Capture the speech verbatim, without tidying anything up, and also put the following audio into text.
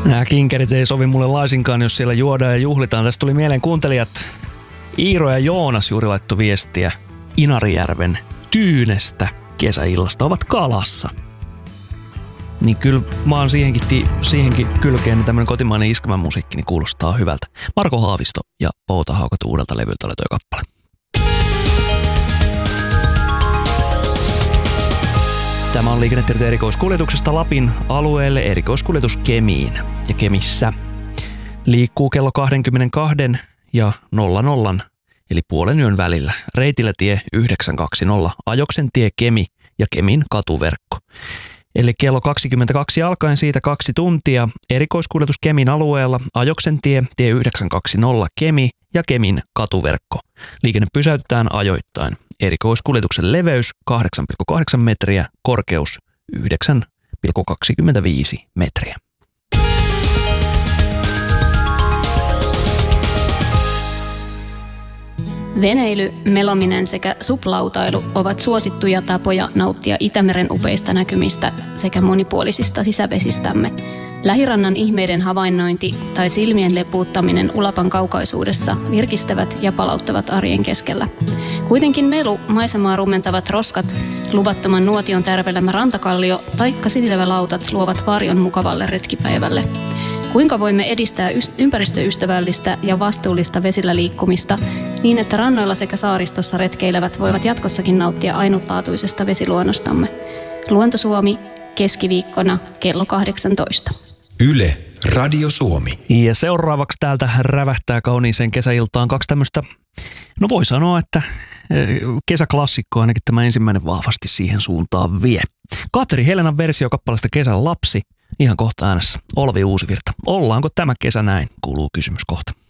Nämä kinkerit ei sovi mulle laisinkaan, jos siellä juodaan ja juhlitaan. Tästä tuli mieleen kuuntelijat Iiro ja Joonas juuri laittoi viestiä Inarijärven tyynestä kesäillasta. Ovat kalassa. Niin kyllä mä oon siihenkin, ti- siihenkin kylkeen tämmönen kotimainen iskelmän musiikki niin kuulostaa hyvältä. Marko Haavisto ja Outa Haukatu uudelta levyltä oli toi kappale. Tämä on Liikennetieto erikoiskuljetuksesta Lapin alueelle erikoiskuljetus Kemiin. Ja Kemissä liikkuu kello kaksikymmentäkaksi ja nolla nolla eli puolen yön välillä. Reitillä tie yhdeksänsataakaksikymmentä, Ajoksen tie Kemi ja Kemin katuverkko. Eli kello kaksikymmentäkaksi alkaen siitä kaksi tuntia erikoiskuljetus Kemin alueella, Ajoksen tie, tie yhdeksänsataakaksikymmentä Kemi ja Kemin katuverkko. Liikenne pysäytetään ajoittain. Erikoiskuljetuksen leveys kahdeksan pilkku kahdeksan metriä, korkeus yhdeksän pilkku kaksikymmentäviisi metriä. Veneily, melominen sekä suplautailu ovat suosittuja tapoja nauttia Itämeren upeista näkymistä sekä monipuolisista sisävesistämme. Lähirannan ihmeiden havainnointi tai silmien lepuuttaminen Ulapan kaukaisuudessa virkistävät ja palauttavat arjen keskellä. Kuitenkin melu, maisemaa rumentavat roskat, luvattoman nuotion tärvelemä rantakallio taikka silvälautat luovat varjon mukavalle retkipäivälle. Kuinka voimme edistää ympäristöystävällistä ja vastuullista vesillä liikkumista niin, että rannoilla sekä saaristossa retkeilevät voivat jatkossakin nauttia ainutlaatuisesta vesiluonnostamme? Luontosuomi keskiviikkona kello kahdeksantoista. Yle Radio Suomi. Ja seuraavaksi täältä rävähtää kauniiseen kesäiltaan kaksi tämmöistä, no voi sanoa, että kesäklassikko ainakin tämä ensimmäinen vahvasti siihen suuntaan vie. Katri Helenan versio kappaleesta Kesän lapsi. Ihan kohta äänessä Olvi Uusivirta. Ollaanko tämä kesä näin, kuuluu kysymys kohta.